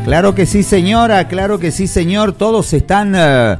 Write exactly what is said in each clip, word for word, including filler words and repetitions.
Claro que sí, señora, claro que sí, señor. Todos están uh,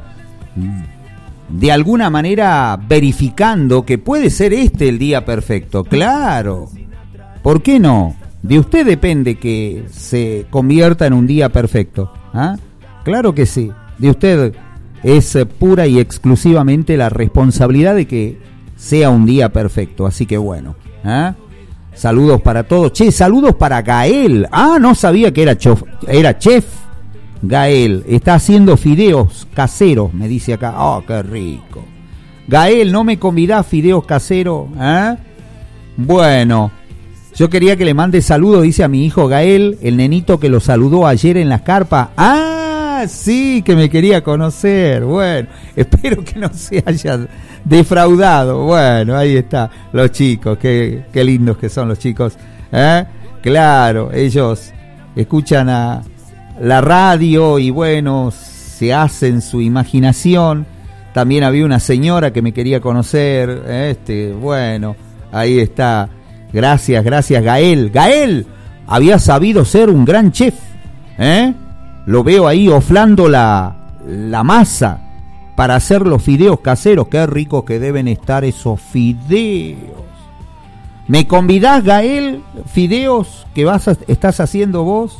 de alguna manera verificando que puede ser este el día perfecto. Claro. ¿Por qué no? De usted depende que se convierta en un día perfecto. ¿Ah? Claro que sí. De usted es pura y exclusivamente la responsabilidad de que sea un día perfecto. Así que bueno. ¿Ah? Saludos para todos. Che, saludos para Gael. Ah, no sabía que era, chof, era chef. Gael, está haciendo fideos caseros, me dice acá. Oh, qué rico. Gael, ¿no me convidás fideos caseros? ¿Eh? Bueno, yo quería que le mande saludos, dice a mi hijo Gael, el nenito que lo saludó ayer en las carpas. Ah, sí, que me quería conocer. Bueno, espero que no se haya defraudado. Bueno, ahí está, los chicos, qué, qué lindos que son los chicos. ¿Eh? Claro, ellos escuchan a la radio y bueno, se hacen su imaginación. También había una señora que me quería conocer. Este, bueno, ahí está. Gracias, gracias, Gael. Gael había sabido ser un gran chef. ¿Eh? Lo veo ahí oflando la, la masa para hacer los fideos caseros. Qué ricos que deben estar esos fideos. ¿Me convidás, Gael, fideos que vas a, estás haciendo vos?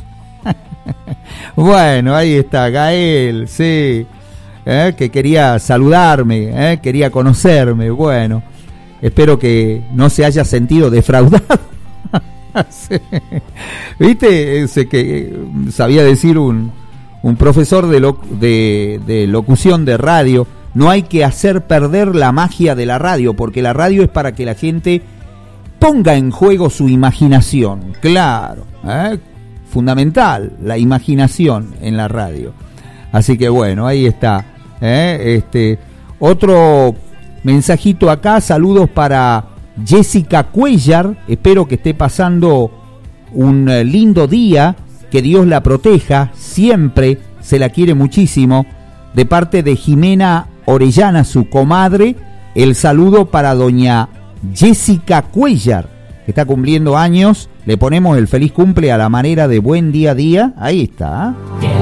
Bueno, ahí está, Gael, sí, ¿eh? Que quería saludarme, ¿eh? Quería conocerme. Bueno, espero que no se haya sentido defraudado. Sí. ¿Viste? Ese que sabía decir un, un profesor de, lo, de, de locución de radio, no hay que hacer perder la magia de la radio, porque la radio es para que la gente ponga en juego su imaginación. Claro, ¿eh? Fundamental, la imaginación en la radio. Así que bueno, ahí está. ¿eh? Este, otro mensajito acá, saludos para Jessica Cuellar, espero que esté pasando un lindo día, que Dios la proteja, siempre se la quiere muchísimo. De parte de Jimena Orellana, su comadre, el saludo para doña Jessica Cuellar, que está cumpliendo años. Le ponemos el feliz cumple a la manera de buen día a día. Ahí está.